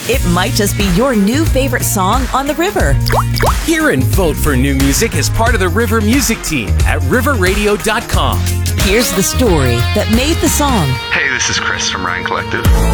It might just be your new favorite song on the river. Hear and vote for new music as part of the River Music Team at riverradio.com. Here's the story that made the song. Hey, this is Chris from Ryan Collective.